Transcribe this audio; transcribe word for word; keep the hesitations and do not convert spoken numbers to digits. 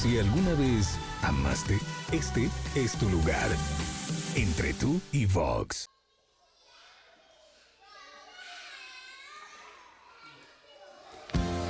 Si alguna vez amaste, este es tu lugar. Entre tú y Vox.